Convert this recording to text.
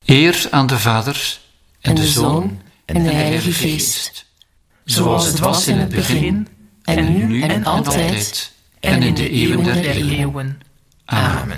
Eer aan de Vader en de Zoon en de Heilige Geest. Zoals het was in het begin, en nu en altijd, en in de eeuwen der eeuwen. Amen.